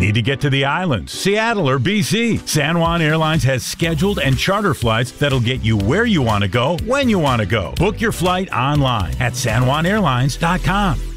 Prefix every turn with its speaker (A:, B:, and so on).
A: Need to get to the islands, Seattle, or BC? San Juan Airlines has scheduled and charter flights that'll get you where you want to go, when you want to go. Book your flight online at sanjuanairlines.com.